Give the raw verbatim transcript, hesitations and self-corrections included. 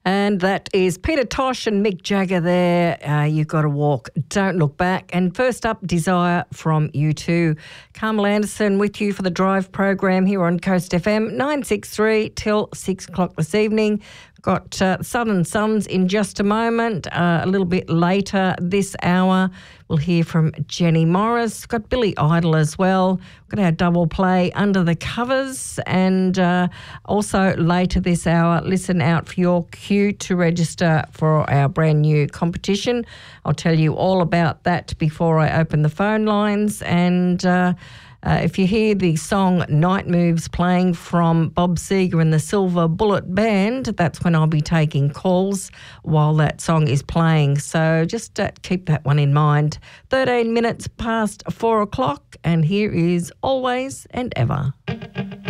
And that is Peter Tosh and Mick Jagger there. Uh, You've Got to Walk, Don't Look Back. And first up, Desire from U two. Carmel Anderson with you for the Drive program here on Coast F M, nine sixty-three till six o'clock this evening. Got uh, Southern Suns in just a moment. Uh, a little bit later this hour, we'll hear from Jenny Morris. Got Billy Idol as well. Got our double play Under the Covers. And uh, also later this hour, listen out for your cue to register for our brand new competition. I'll tell you all about that before I open the phone lines. And uh, Uh, if you hear the song Night Moves playing from Bob Seger and the Silver Bullet Band, that's when I'll be taking calls while that song is playing. So just uh, keep that one in mind. thirteen minutes past four o'clock, and here is Always and Ever.